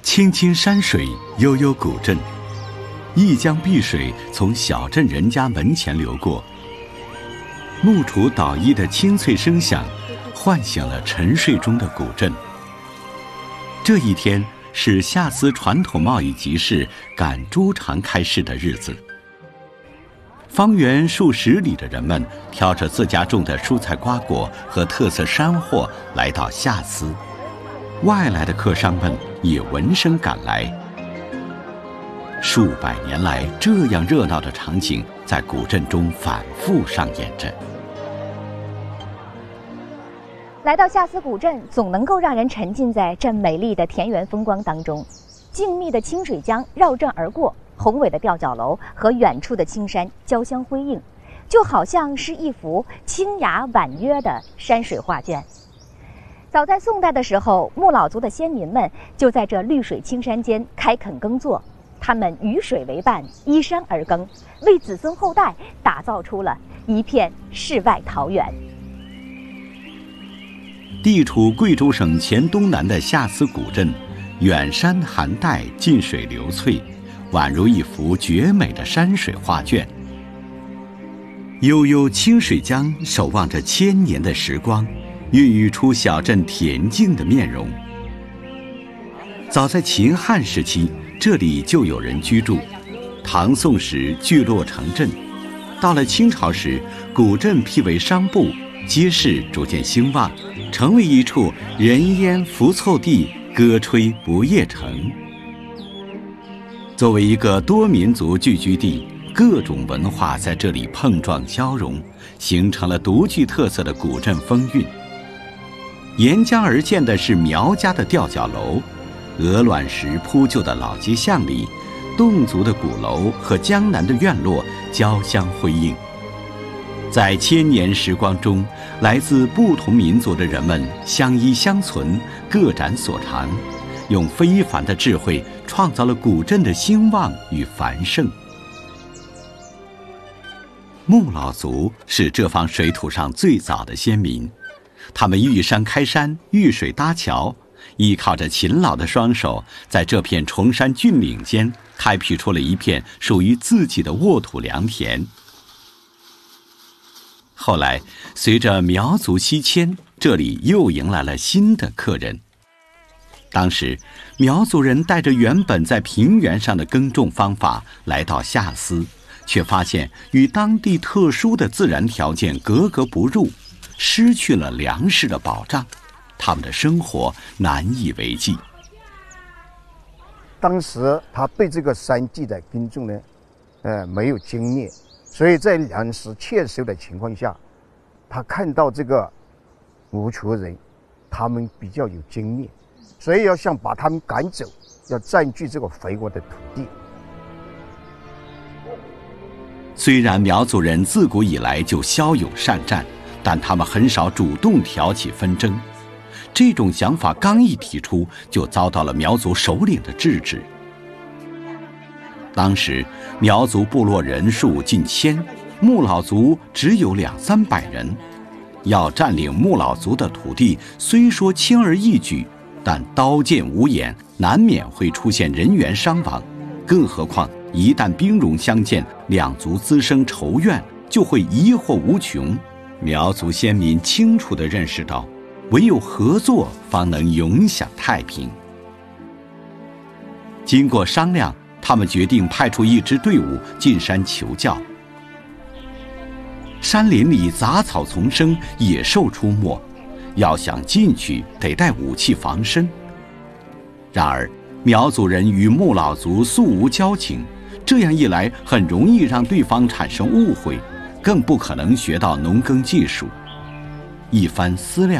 青青山水，悠悠古镇，一江碧水从小镇人家门前流过，木杵捣衣的清脆声响唤醒了沉睡中的古镇。这一天是夏斯传统贸易集市赶猪场开市的日子。方圆数十里的人们挑着自家种的蔬菜瓜果和特色山货来到夏斯，外来的客商们也闻声赶来。数百年来，这样热闹的场景在古镇中反复上演着。 来到夏斯古镇，总能够让人沉浸在这美丽的田园风光当中。静谧的清水江绕镇而过，宏伟的吊脚楼和远处的青山交相辉映，就好像是一幅清雅婉约的山水画卷。早在宋代的时候，木老族的先民们就在这绿水青山间开垦耕作，他们与水为伴，依山而耕，为子孙后代打造出了一片世外桃源。 地处贵州省黔东南的夏斯古镇，远山含黛，近水流翠，宛如一幅绝美的山水画卷。悠悠清水江守望着千年的时光，孕育出小镇恬静的面容。早在秦汉时期，这里就有人居住，唐宋时聚落成镇，到了清朝时，古镇辟为商埠，街市逐渐兴旺，成为一处人烟浮凑地，歌吹不夜城。作为一个多民族聚居地，各种文化在这里碰撞交融，形成了独具特色的古镇风韵。沿江而建的是苗家的吊脚楼，鹅卵石铺就的老街巷里，侗族的鼓楼和江南的院落交相辉映。在千年时光中，来自不同民族的人们相依相存，各展所长，用非凡的智慧创造了古镇的兴旺与繁盛。木老族是这方水土上最早的先民，他们遇山开山，遇水搭桥，依靠着勤劳的双手，在这片崇山峻岭间开辟出了一片属于自己的沃土良田。后来随着苗族西迁，这里又迎来了新的客人。当时苗族人带着原本在平原上的耕种方法来到夏斯，却发现与当地特殊的自然条件格格不入，失去了粮食的保障，他们的生活难以为继。 当时他对这个山地的耕种呢，没有经验，所以在粮食欠收的情况下，他看到这个吴族人，他们比较有经验，所以要想把他们赶走，要占据这个肥沃的土地。 虽然苗族人自古以来就骁勇善战，但他们很少主动挑起纷争。这种想法刚一提出，就遭到了苗族首领的制止。当时苗族部落人数近千，木老族只有200-300人，要占领木老族的土地，虽说轻而易举，但刀剑无眼，难免会出现人员伤亡。更何况一旦兵戎相见，两族滋生仇怨，就会疑惑无穷。苗族先民清楚地认识到，唯有合作方能永享太平。经过商量，他们决定派出一支队伍进山求教。山林里杂草丛生，野兽出没，要想进去得带武器防身。然而苗族人与木老族素无交情，这样一来很容易让对方产生误会，更不可能学到农耕技术。一番思量